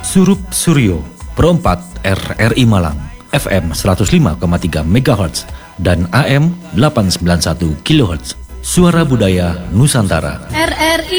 Surup Suryo, Pro 4 RRI Malang, FM 105,3 MHz dan AM 891 kHz. Suara Budaya Nusantara. RRI